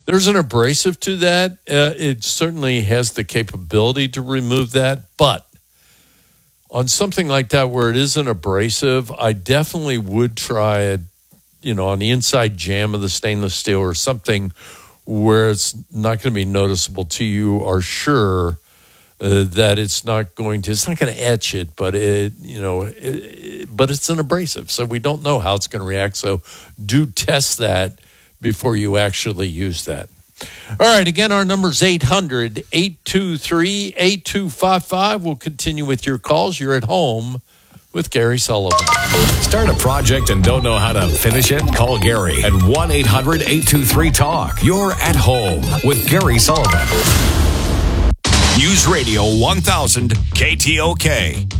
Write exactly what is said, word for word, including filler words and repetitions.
There's an abrasive to that. Uh, it certainly has the capability to remove that. But on something like that where it is an abrasive, I definitely would try it, you know, on the inside jamb of the stainless steel or something where it's not going to be noticeable to you or sure uh, that it's not going to, it's not going to etch it, but it, you know, it, it, but it's an abrasive. So we don't know how it's going to react. So do test that before you actually use that. All right, again, our number is eight hundred, eight two three, eight two five five. We'll continue with your calls. You're at home with Gary Sullivan. Start a project and don't know how to finish it? Call Gary at one eight hundred, eight two three, talk. You're at home with Gary Sullivan. News Radio one thousand K T O K.